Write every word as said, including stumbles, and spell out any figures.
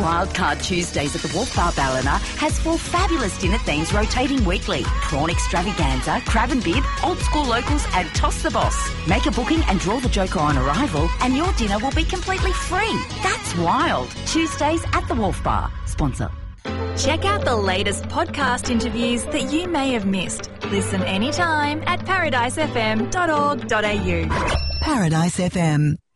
Wildcard Tuesdays at the Wharf Bar Ballina has four fabulous dinner themes rotating weekly. Prawn extravaganza, crab and bib, old school locals and toss the boss. Make a booking and draw the joker on arrival and your dinner will be completely free. That's wild. Tuesdays at the Wharf Bar. Sponsor. Check out the latest podcast interviews that you may have missed. Listen anytime at paradise f m dot org dot a u. Paradise F M.